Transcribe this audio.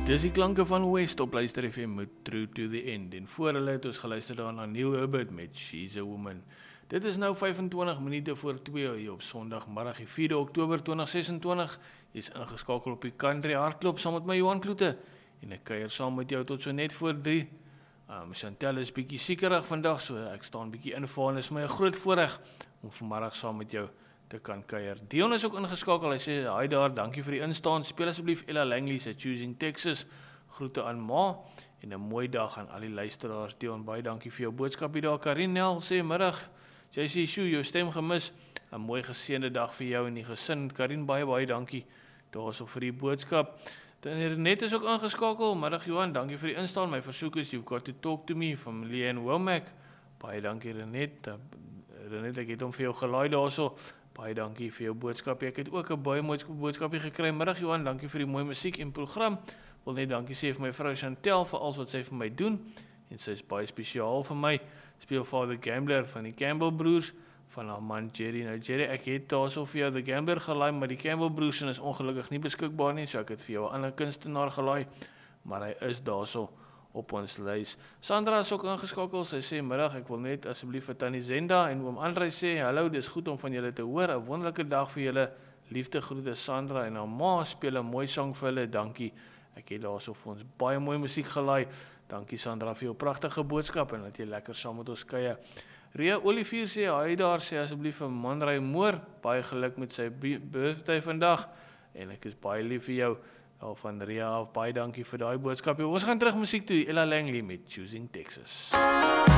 Dis die klanke van West op Luister FM met True to the End. En voor hulle het ons geluister daarna Neil Hubbard met She's a Woman. Dit is nou 25 minute voor 2 hier op Sondagmiddag, die 4 Oktober 2026. Jy is ingeskakel op die Country Hardklop saam met my Johan Kloete. En ek kuier saam met jou tot so net voor 3. Chantel is bietjie siekerig vandag, so ek staan bietjie in vir en is my 'n groot voorreg om vanmiddag saam met jou te kan kuier. Dion is ook ingeskakel, hy sê, hi daar, dankie vir die instaan, speel asseblief Ella Langley se Choosing Texas, groete aan Ma, en 'n mooi dag aan al die luisteraars. Dion, baie dankie vir jou boodskap hier daar. Karin Nel sê, middag, JC Shu, jou stem gemis, 'n mooi geseënde dag vir jou en die gesin. Karin, baie dankie daarso vir die boodskap. Renet is ook ingeskakel, middag Johan, dankie vir die instaan, my versoek is, you've got to talk to me, van Leanne Womack, baie dankie Renet, ek het hom vir jou gelaai daarso, baie dankie vir jou boodskap, ek het ook 'n baie mooi boodskapie gekry, middag Johan, dankie vir die mooi musiek en program, wil net dankie sê vir my vrou Chantel, vir alles wat sy vir my doen, en sy is baie spesiaal vir my, speel Father Gambler van die Campbell broers, van haar man Jerry. Nou Jerry, ek het daarso vir jou The Gambler gelaai, maar die Campbell broers is ongelukkig nie beskikbaar nie, so ek het vir jou 'n ander kunstenaar gelaai, maar hy is daarso op ons lys. Sandra is ook ingeskakel, sy sê, middag, ek wil net asseblief vir Tannie Zenda en oom Andrei sê, hallo, dis goed om van julle te hoor, 'n wonderlike dag vir julle, liefde groete Sandra en haar ma, speel 'n mooi sang vir hulle, dankie, ek het daarso vir ons baie mooi musiek gelaai, dankie Sandra vir jou pragtige boodskap en dat jy lekker saam met ons kuier. Ria Olivier sê, hy daar sê asseblief vir Manrey Moore, baie geluk met sy birthday vandag, en ek is baie lief vir jou, van Ria, baie dankie vir daai boodskap. Ons gaan terug musiek toe, Ella Langley met Choosing Texas.